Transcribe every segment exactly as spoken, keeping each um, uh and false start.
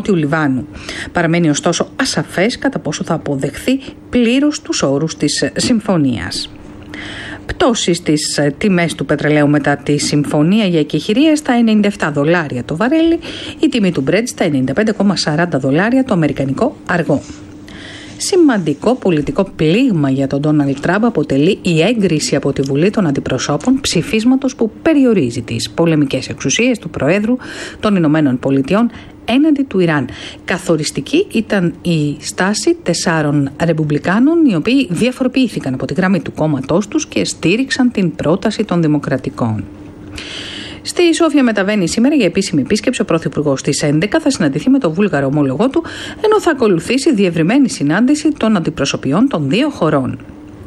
Νότιου Λιβάνου. Παραμένει ωστόσο ασαφές κατά πόσο θα αποδεχθεί πλήρως τους όρους της συμφωνίας. Πτώση στις τιμές του πετρελαίου μετά τη συμφωνία για εκεχηρία στα ενενήντα επτά δολάρια το βαρέλι, η τιμή του Brent στα ενενήντα πέντε κόμμα σαράντα δολάρια το αμερικανικό αργό. Σημαντικό πολιτικό πλήγμα για τον Ντόναλντ Τραμπ αποτελεί η έγκριση από τη Βουλή των Αντιπροσώπων ψηφίσματος που περιορίζει τις πολεμικές εξουσίες του Προέδρου των Ηνωμένων Πολιτειών έναντι του Ιράν. Καθοριστική ήταν η στάση τεσσάρων ρεπουμπλικάνων, οι οποίοι διαφοροποιήθηκαν από τη γραμμή του κόμματός τους και στήριξαν την πρόταση των Δημοκρατικών. Στη Σόφια μεταβαίνει σήμερα για επίσημη επίσκεψη ο Πρωθυπουργός. Στις έντεκα θα συναντηθεί με τον Βούλγαρο ομόλογό του, ενώ θα ακολουθήσει διευρυμένη συνάντηση των αντιπροσωπιών των δύο χωρών.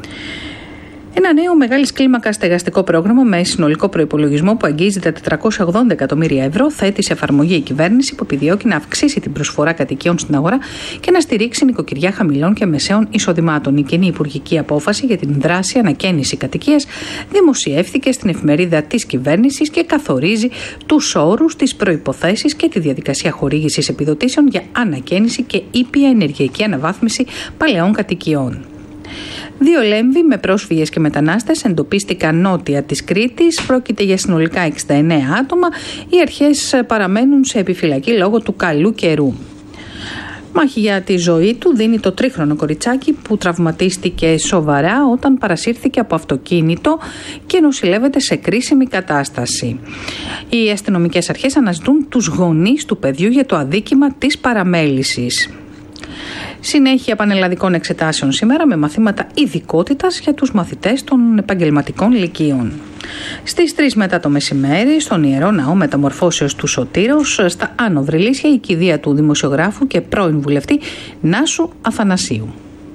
Ένα νέο μεγάλης κλίμακας στεγαστικό πρόγραμμα με συνολικό προϋπολογισμό που αγγίζει τα τετρακόσια ογδόντα εκατομμύρια ευρώ θέτει σε εφαρμογή η κυβέρνηση, που επιδιώκει να αυξήσει την προσφορά κατοικιών στην αγορά και να στηρίξει νοικοκυριά χαμηλών και μεσαίων εισοδημάτων. Η κοινή υπουργική απόφαση για την δράση ανακαίνιση κατοικίας δημοσιεύθηκε στην εφημερίδα της κυβέρνησης και καθορίζει τους όρους, τις προϋποθέσεις και τη διαδικασία χορήγησης επιδοτήσεων για ανακαίνιση και ήπια ενεργειακή αναβάθμιση παλαιών κατοικιών. Δύο Λέμβοι με πρόσφυγες και μετανάστες εντοπίστηκαν νότια της Κρήτης. Πρόκειται για συνολικά εξήντα εννέα άτομα. Οι αρχές παραμένουν σε επιφυλακή λόγω του καλού καιρού. Μάχη για τη ζωή του δίνει το τρίχρονο κοριτσάκι που τραυματίστηκε σοβαρά όταν παρασύρθηκε από αυτοκίνητο και νοσηλεύεται σε κρίσιμη κατάσταση. Οι αστυνομικές αρχές αναζητούν τους γονείς του παιδιού για το αδίκημα της παραμέλησης. Συνέχεια πανελλαδικών εξετάσεων σήμερα με μαθήματα ειδικότητας για τους μαθητές των επαγγελματικών λυκείων. Στις τρεις μετά το μεσημέρι, στον Ιερό Ναό Μεταμορφώσεως του Σωτήρος, στα Άνω Βρυλίσια, η κηδεία του δημοσιογράφου και πρώην βουλευτή Νάσου Αθανασίου.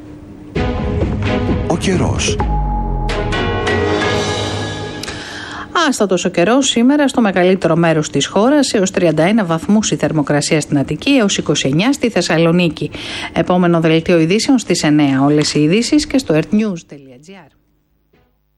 Ο καιρός. Άστατος ο καιρός σήμερα στο μεγαλύτερο μέρος της χώρας, έως τριάντα ένα βαθμούς η θερμοκρασία στην Αττική, έως είκοσι εννέα στη Θεσσαλονίκη. Επόμενο δελτίο ειδήσεων στις εννέα. Όλες οι ειδήσεις και στο ερτ νιουζ τελεία τζι άρ.